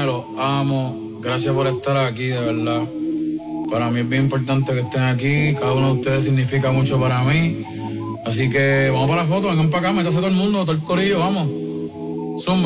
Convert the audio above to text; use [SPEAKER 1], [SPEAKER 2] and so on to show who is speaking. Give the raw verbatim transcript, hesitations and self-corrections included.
[SPEAKER 1] cabrones, los amo. Gracias por estar aquí, de verdad. Para mí es bien importante que estén aquí. Cada uno de ustedes significa mucho para mí. Así que vamos para la foto, vengan para acá, métase todo el mundo, todo el corillo, vamos. Zumba.